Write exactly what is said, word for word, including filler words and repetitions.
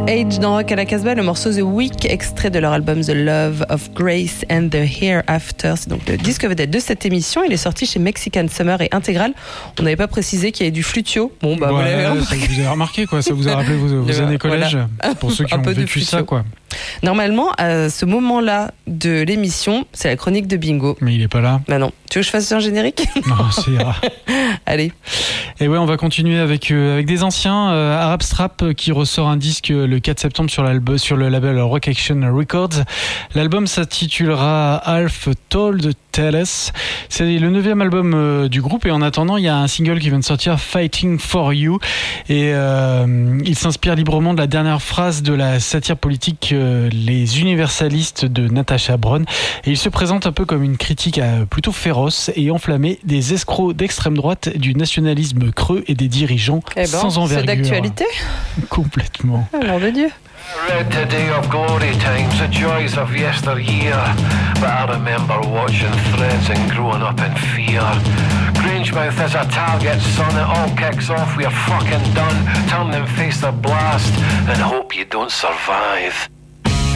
Age dans Rock à la Casbah, le morceau The Week, extrait de leur album The Love of Grace and the Hereafter. C'est donc le disque vedette de cette émission. Il est sorti chez Mexican Summer et Intégral. On n'avait pas précisé qu'il y avait du flutio. Bon, bah, ouais, vous l'avez remarqué. Ça vous avez remarqué, quoi. Ça vous a rappelé vos, vos années collège, voilà. Pour ceux qui Un ont peu vécu ça, quoi. Normalement, à ce moment-là de l'émission, c'est la chronique de Bingo. Mais il est pas là. Bah non. Tu veux que je fasse un générique? Non, c'est rare. Allez. Et ouais, on va continuer avec, euh, avec des anciens. Euh, Arab Strap euh, qui ressort un disque euh, le quatre septembre sur, l'album, sur le label Rock Action Records. L'album s'intitulera Half Told Tell Us. C'est le neuvième album euh, du groupe et en attendant, il y a un single qui vient de sortir, Fighting for You. Et euh, il s'inspire librement de la dernière phrase de la satire politique euh, Les Universalistes de Natasha Brown. Et il se présente un peu comme une critique euh, plutôt féroce et enflammée des escrocs d'extrême droite, du nationalisme creux et des dirigeants eh ben, sans envergure. C'est d'actualité. Complètement. Oh, nom de Dieu. Read today of glory times, the joys of yesteryear. But I remember watching threads and growing up in fear. Grangemouth is a target, son. It all kicks off, we're fucking done. Turn and face the blast and hope you don't survive.